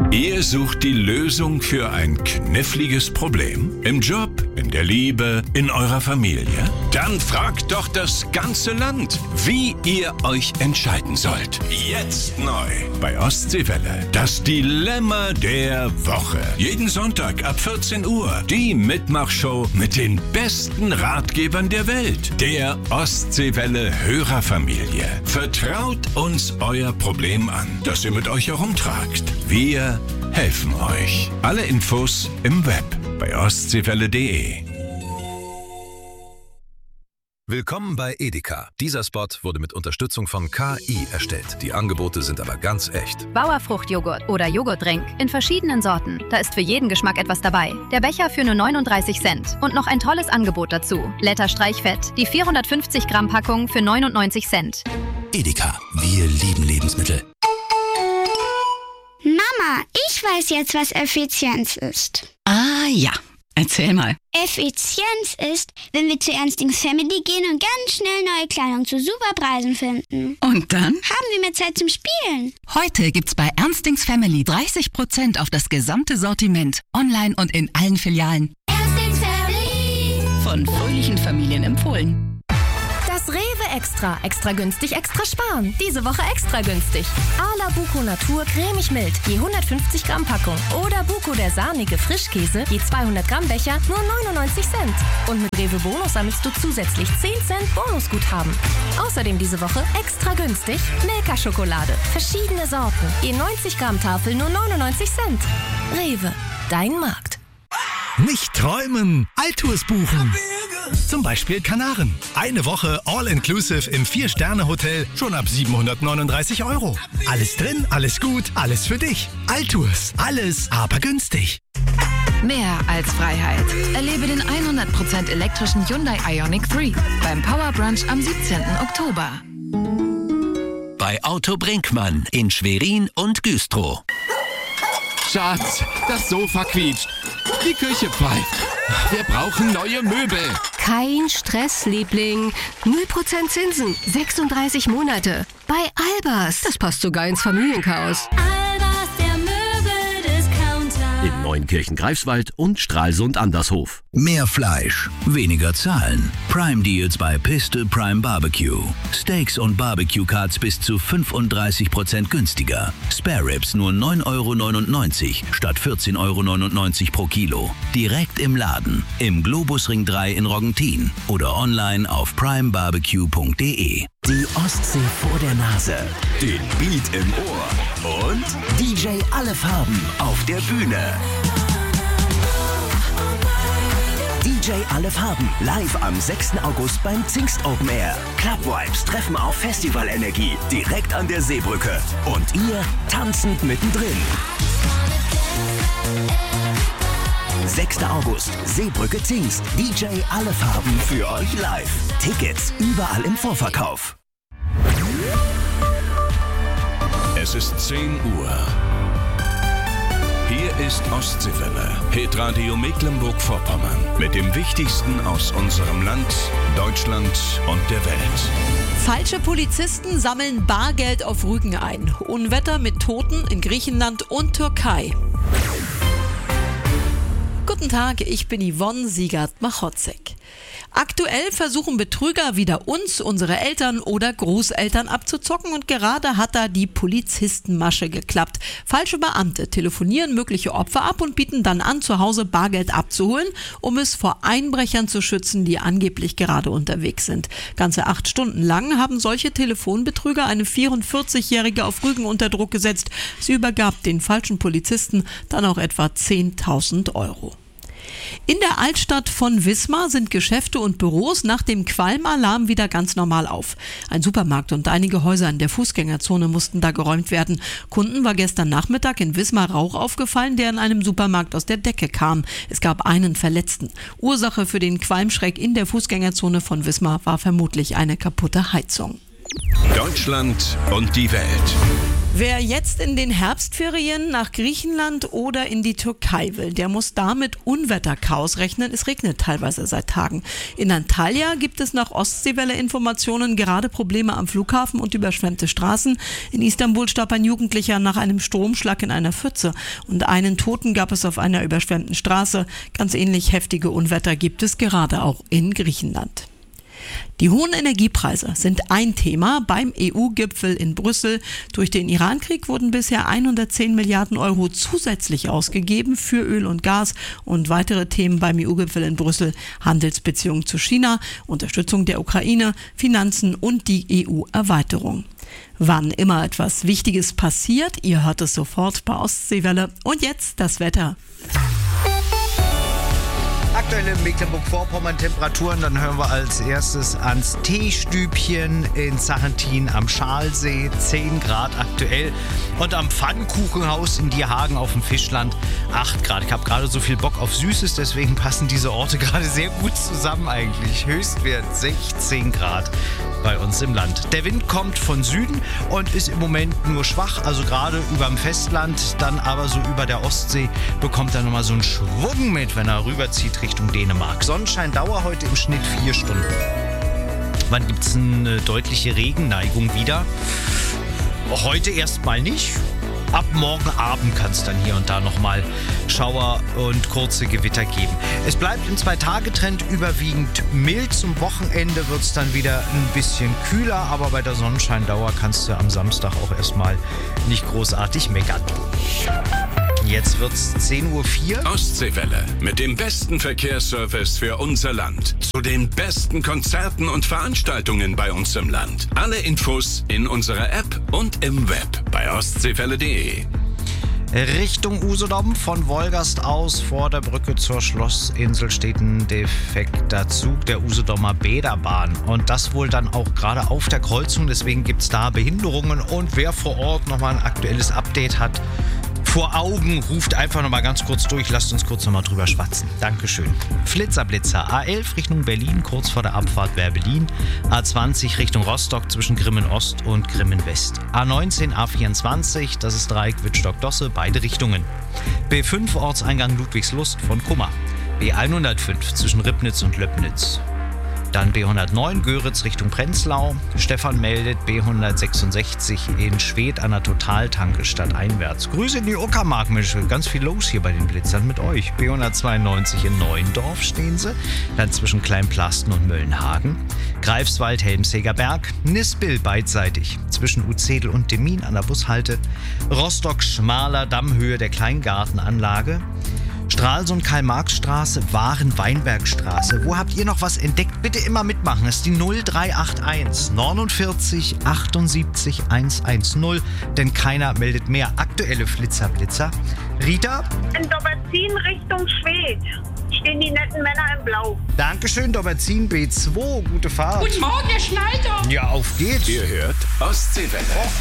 Ihr sucht die Lösung für ein kniffliges Problem? Im Job, in der Liebe, in eurer Familie? Dann fragt doch das ganze Land, wie ihr euch entscheiden sollt. Jetzt neu bei Ostseewelle. Das Dilemma der Woche. Jeden Sonntag ab 14 Uhr. Die Mitmachshow mit den besten Ratgebern der Welt. Der Ostseewelle Hörerfamilie. Vertraut uns euer Problem an, das ihr mit euch herumtragt. Wir helfen euch. Alle Infos im Web bei ostseewelle.de. Willkommen bei Edeka. Dieser Spot wurde mit Unterstützung von KI erstellt. Die Angebote sind aber ganz echt. Bauerfruchtjoghurt oder Joghurtdrink in verschiedenen Sorten. Da ist für jeden Geschmack etwas dabei. Der Becher für nur 39 Cent. Und noch ein tolles Angebot dazu. Letter Streichfett, die 450 Gramm Packung für 99 Cent. Edeka, wir lieben Lebensmittel. Mama, ich weiß jetzt, was Effizienz ist. Ah ja, erzähl mal. Effizienz ist, wenn wir zu Ernstings Family gehen und ganz schnell neue Kleidung zu super Preisen finden. Und dann? Haben wir mehr Zeit zum Spielen. Heute gibt's bei Ernstings Family 30% auf das gesamte Sortiment. Online und in allen Filialen. Ernstings Family. Von fröhlichen Familien empfohlen. Das Rewe Extra. Extra günstig, extra sparen. Diese Woche extra günstig. Arla Buko Natur cremig mild, je 150 Gramm Packung. Oder Buko der sahnige Frischkäse, je 200 Gramm Becher, nur 99 Cent. Und mit Rewe Bonus sammelst du zusätzlich 10 Cent Bonusguthaben. Außerdem diese Woche extra günstig Milka Schokolade. Verschiedene Sorten, je 90 Gramm Tafel, nur 99 Cent. Rewe, dein Markt. Nicht träumen, Altours buchen. Zum Beispiel Kanaren. Eine Woche All-Inclusive im 4-Sterne-Hotel schon ab 739 €. Alles drin, alles gut, alles für dich. Altours, alles aber günstig. Mehr als Freiheit. Erlebe den 100% elektrischen Hyundai Ioniq 3 beim Power Brunch am 17. Oktober. Bei Auto Brinkmann in Schwerin und Güstrow. Schatz, das Sofa quietscht. Die Küche pfeift. Wir brauchen neue Möbel. Kein Stress, Liebling. 0% Zinsen, 36 Monate. Bei Albers. Das passt sogar ins Familienchaos. Albers, der Möbeldiscounter. In Neunkirchen-Greifswald und Stralsund-Andershof. Mehr Fleisch, weniger Zahlen. Prime Deals bei Piste Prime Barbecue. Steaks und Barbecue-Cuts bis zu 35% günstiger. Spare Ribs nur 9,99 € statt 14,99 € pro Kilo. Direkt im Laden, im Globusring 3 in Roggentin oder online auf primebarbecue.de. Die Ostsee vor der Nase, den Beat im Ohr und DJ Alle Farben auf der Bühne. DJ Alle Farben, live am 6. August beim Zingst Open Air. Club Vibes treffen auf Festivalenergie direkt an der Seebrücke. Und ihr tanzend mittendrin. 6. August, Seebrücke Zingst. DJ Alle Farben für euch live. Tickets überall im Vorverkauf. Es ist 10 Uhr. Hier ist Ostseewelle, Hitradio Mecklenburg-Vorpommern. Mit dem Wichtigsten aus unserem Land, Deutschland und der Welt. Falsche Polizisten sammeln Bargeld auf Rügen ein. Unwetter mit Toten in Griechenland und Türkei. Guten Tag, ich bin Yvonne Siegert-Machotzek. Aktuell versuchen Betrüger wieder uns, unsere Eltern oder Großeltern abzuzocken und gerade hat da die Polizistenmasche geklappt. Falsche Beamte telefonieren mögliche Opfer ab und bieten dann an, zu Hause Bargeld abzuholen, um es vor Einbrechern zu schützen, die angeblich gerade unterwegs sind. Ganze 8 Stunden lang haben solche Telefonbetrüger eine 44-Jährige auf Rügen unter Druck gesetzt. Sie übergab den falschen Polizisten dann auch etwa 10.000 €. In der Altstadt von Wismar sind Geschäfte und Büros nach dem Qualmalarm wieder ganz normal auf. Ein Supermarkt und einige Häuser in der Fußgängerzone mussten da geräumt werden. Kunden war gestern Nachmittag in Wismar Rauch aufgefallen, der in einem Supermarkt aus der Decke kam. Es gab einen Verletzten. Ursache für den Qualmschreck in der Fußgängerzone von Wismar war vermutlich eine kaputte Heizung. Deutschland und die Welt. Wer jetzt in den Herbstferien nach Griechenland oder in die Türkei will, der muss da mit Unwetterchaos rechnen. Es regnet teilweise seit Tagen. In Antalya gibt es nach Ostseewelle-Informationen gerade Probleme am Flughafen und überschwemmte Straßen. In Istanbul starb ein Jugendlicher nach einem Stromschlag in einer Pfütze und einen Toten gab es auf einer überschwemmten Straße. Ganz ähnlich heftige Unwetter gibt es gerade auch in Griechenland. Die hohen Energiepreise sind ein Thema beim EU-Gipfel in Brüssel. Durch den Iran-Krieg wurden bisher 110 Milliarden Euro zusätzlich ausgegeben für Öl und Gas und weitere Themen beim EU-Gipfel in Brüssel: Handelsbeziehungen zu China, Unterstützung der Ukraine, Finanzen und die EU-Erweiterung. Wann immer etwas Wichtiges passiert, ihr hört es sofort bei Ostseewelle. Und jetzt das Wetter. Aktuelle Mecklenburg-Vorpommern-Temperaturen, dann hören wir als erstes ans Teestübchen in Sarrentin am Schalsee, 10 Grad aktuell. Und am Pfannkuchenhaus in Dierhagen auf dem Fischland, 8 Grad. Ich habe gerade so viel Bock auf Süßes, deswegen passen diese Orte gerade sehr gut zusammen eigentlich. Höchstwert 16 Grad bei uns im Land. Der Wind kommt von Süden und ist im Moment nur schwach, also gerade über dem Festland, dann aber so über der Ostsee bekommt er nochmal so einen Schwung mit, wenn er rüberzieht Richtung Dänemark. Sonnenscheindauer heute im Schnitt 4 Stunden. Wann gibt es eine deutliche Regenneigung wieder? Heute erstmal nicht. Ab morgen Abend kann es dann hier und da nochmal Schauer und kurze Gewitter geben. Es bleibt im 2-Tage-Trend überwiegend mild. Zum Wochenende wird es dann wieder ein bisschen kühler, aber bei der Sonnenscheindauer kannst du am Samstag auch erstmal nicht großartig meckern. Jetzt wird's 10:04 Uhr. Ostseewelle mit dem besten Verkehrsservice für unser Land. Zu den besten Konzerten und Veranstaltungen bei uns im Land. Alle Infos in unserer App und im Web bei ostseewelle.de. Richtung Usedom von Wolgast aus vor der Brücke zur Schlossinsel steht ein defekter Zug der Usedomer Bäderbahn. Und das wohl dann auch gerade auf der Kreuzung. Deswegen gibt es da Behinderungen. Und wer vor Ort nochmal ein aktuelles Update hat vor Augen, ruft einfach nochmal ganz kurz durch. Lasst uns kurz nochmal drüber schwatzen. Dankeschön. Flitzer-Blitzer. A11 Richtung Berlin, kurz vor der Abfahrt Berlin. A20 Richtung Rostock zwischen Grimmen Ost und Grimmen West. A19, A24, das ist Dreieck Wittstock-Dosse, beide Richtungen. B5 Ortseingang Ludwigslust von Kummer. B105 zwischen Ribnitz und Löbnitz. Dann B109 Göritz Richtung Prenzlau. Stefan meldet B166 in Schwedt an der Totaltanke stadteinwärts. Grüße in die Uckermark, Mensch, ganz viel los hier bei den Blitzern mit euch. B192 in Neuendorf stehen sie. Dann zwischen Kleinplasten und Möllenhagen. Greifswald, Helmseger Berg. Nispel beidseitig zwischen Uzedel und Demmin an der Bushalte. Rostock Schmaler Dammhöhe der Kleingartenanlage. Stralsund, Karl-Marx-Straße, Waren-Weinbergstraße. Wo habt ihr noch was entdeckt? Bitte immer mitmachen. Das ist die 0381 49 78 110. Denn keiner meldet mehr aktuelle Flitzer-Blitzer. Rita? In Dobberzin Richtung Schwedt stehen die netten Männer in Blau. Dankeschön, Dobberzin B2. Gute Fahrt. Guten Morgen, Herr Schneider. Ja, auf geht's. Ihr hört Ostseewelle.